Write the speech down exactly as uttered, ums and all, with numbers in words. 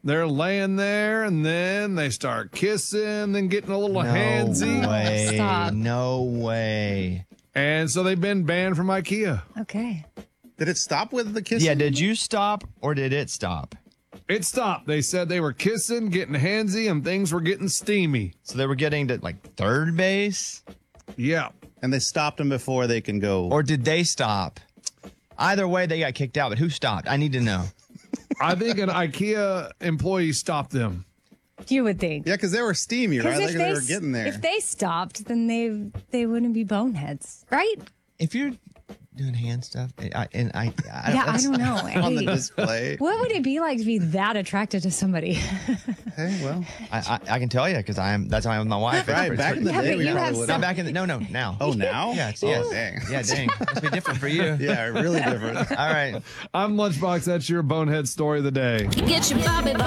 They're laying there, and then they start kissing, then getting a little No handsy. way. Stop. No way. And so they've been banned from IKEA. Okay. Did it stop with the kissing? Yeah, did you stop or did it stop? It stopped. They said they were kissing, getting handsy, and things were getting steamy. So they were getting to like third base? Yeah. And they stopped them before they can go. Or did they stop? Either way, they got kicked out, but who stopped? I need to know. I think an IKEA employee stopped them. You would think. Yeah, because they were steamy, right? Because Like if, they they were s- getting there. if they stopped, then they they wouldn't be boneheads, right? If you're doing hand stuff, I, and I, I Yeah, I that's- don't know. on the Hey, display. what would it be like to be that attracted to somebody? Hey, well. I, I, I can tell you because I'm. That's how I'm with my wife. Right, It's- back in the Yeah, day, but we you probably have would Not some- back in the. No, no, now. Oh, now? Yeah, it's, oh, yeah. dang. Yeah, dang. Must be different for you. Yeah, really different. All right. I'm Lunchbox. That's your bonehead story of the day. Get your Bobby